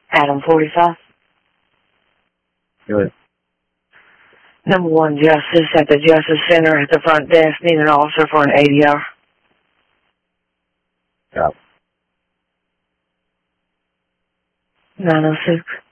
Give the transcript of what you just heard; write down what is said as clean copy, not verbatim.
Adam 45. Good. Number 1 Justice at the Justice Center at the front desk. Need an officer for an ADR. Stop. 906.